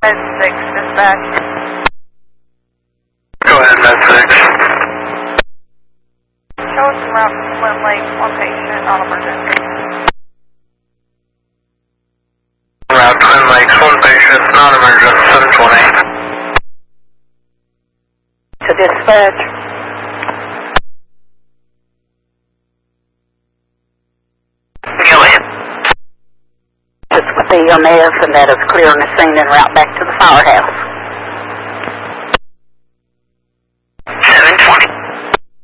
Med 6, dispatch. Go ahead, Med 6. Show us en route to Slim Lake, one patient, non-emergency. Route Twin Lakes, one patient, non-emergent, 720. To dispatch. Go ahead. It's with the EMS, and that is clearing the scene en route back to the firehouse.